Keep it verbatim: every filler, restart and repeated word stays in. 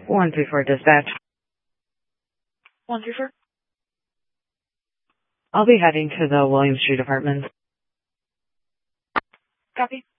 one three four dispatch. one three four. I'll be heading to the William Street apartments. Copy.